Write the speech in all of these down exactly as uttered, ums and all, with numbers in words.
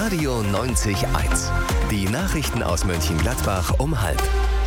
Radio neunzig eins. Die Nachrichten aus Mönchengladbach um halb.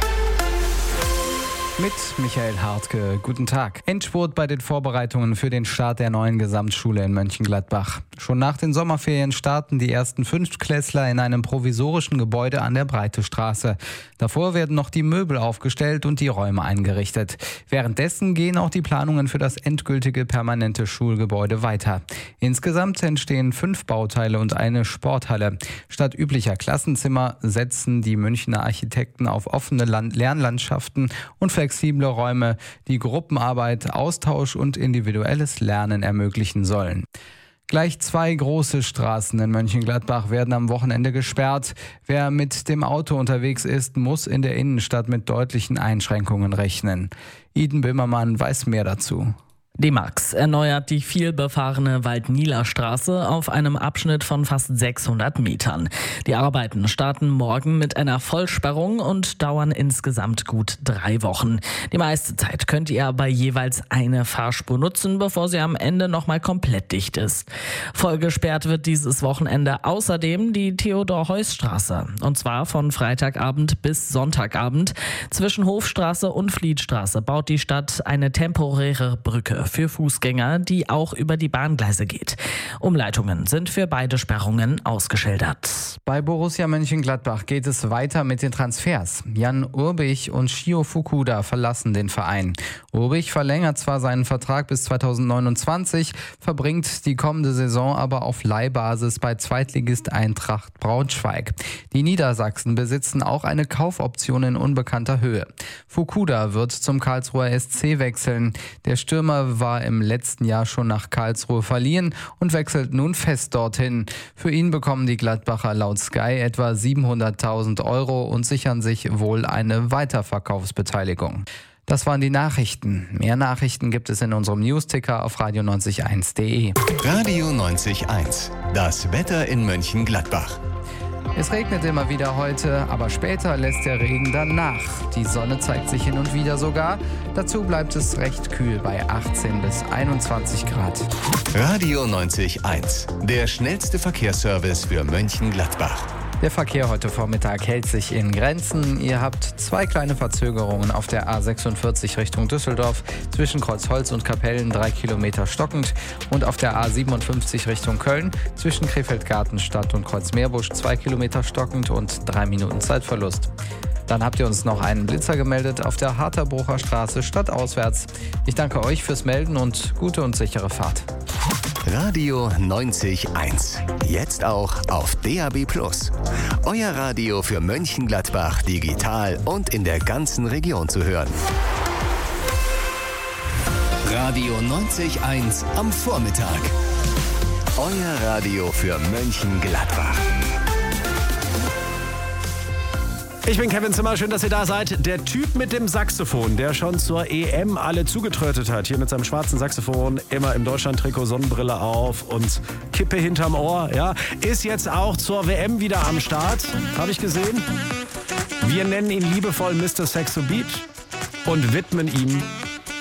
Mit Michael Hartke. Guten Tag. Endspurt bei den Vorbereitungen für den Start der neuen Gesamtschule in Mönchengladbach. Schon nach den Sommerferien starten die ersten Fünftklässler in einem provisorischen Gebäude an der Breitestraße. Davor werden noch die Möbel aufgestellt und die Räume eingerichtet. Währenddessen gehen auch die Planungen für das endgültige permanente Schulgebäude weiter. Insgesamt entstehen fünf Bauteile und eine Sporthalle. Statt üblicher Klassenzimmer setzen die Münchner Architekten auf offene Land- Lernlandschaften und flexible Räume, die Gruppenarbeit, Austausch und individuelles Lernen ermöglichen sollen. Gleich zwei große Straßen in Mönchengladbach werden am Wochenende gesperrt. Wer mit dem Auto unterwegs ist, muss in der Innenstadt mit deutlichen Einschränkungen rechnen. Iden Böhmermann weiß mehr dazu. Die Max erneuert die vielbefahrene Waldnieler-Straße auf einem Abschnitt von fast sechshundert Metern. Die Arbeiten starten morgen mit einer Vollsperrung und dauern insgesamt gut drei Wochen. Die meiste Zeit könnt ihr aber jeweils eine Fahrspur nutzen, bevor sie am Ende nochmal komplett dicht ist. Vollgesperrt wird dieses Wochenende außerdem die Theodor-Heuss-Straße. Und zwar von Freitagabend bis Sonntagabend. Zwischen Hofstraße und Flietstraße baut die Stadt eine temporäre Brücke für Fußgänger, die auch über die Bahngleise geht. Umleitungen sind für beide Sperrungen ausgeschildert. Bei Borussia Mönchengladbach geht es weiter mit den Transfers. Jan Urbich und Shio Fukuda verlassen den Verein. Urbich verlängert zwar seinen Vertrag bis zweitausendneunundzwanzig, verbringt die kommende Saison aber auf Leihbasis bei Zweitligist Eintracht Braunschweig. Die Niedersachsen besitzen auch eine Kaufoption in unbekannter Höhe. Fukuda wird zum Karlsruher S C wechseln. Der Stürmer war im letzten Jahr schon nach Karlsruhe verliehen und wechselt nun fest dorthin. Für ihn bekommen die Gladbacher laut Sky etwa siebenhunderttausend Euro und sichern sich wohl eine Weiterverkaufsbeteiligung. Das waren die Nachrichten. Mehr Nachrichten gibt es in unserem Newsticker auf radio neunzig eins punkt de. Radio neunzig eins. Das Wetter in Mönchengladbach. Es regnet immer wieder heute, aber später lässt der Regen dann nach. Die Sonne zeigt sich hin und wieder sogar. Dazu bleibt es recht kühl bei achtzehn bis einundzwanzig Grad. Radio neunzig eins. Der schnellste Verkehrsservice für Mönchengladbach. Der Verkehr heute Vormittag hält sich in Grenzen. Ihr habt zwei kleine Verzögerungen auf der A sechsundvierzig Richtung Düsseldorf, zwischen Kreuzholz und Kapellen drei Kilometer stockend, und auf der A siebenundfünfzig Richtung Köln, zwischen Krefeld-Gartenstadt und Kreuzmeerbusch zwei Kilometer stockend und drei Minuten Zeitverlust. Dann habt ihr uns noch einen Blitzer gemeldet auf der Harterbrucher Straße stadtauswärts. Ich danke euch fürs Melden und gute und sichere Fahrt. Radio neunzig eins. Jetzt auch auf D A B plus. Euer Radio für Mönchengladbach digital und in der ganzen Region zu hören. Radio neunzig eins am Vormittag. Euer Radio für Mönchengladbach. Ich bin Kevin Zimmer, schön, dass ihr da seid. Der Typ mit dem Saxophon, der schon zur E M alle zugetrötet hat, hier mit seinem schwarzen Saxophon, immer im Deutschland-Trikot, Sonnenbrille auf und Kippe hinterm Ohr, ja, ist jetzt auch zur W M wieder am Start, habe ich gesehen. Wir nennen ihn liebevoll Mister Saxo Beat und widmen ihm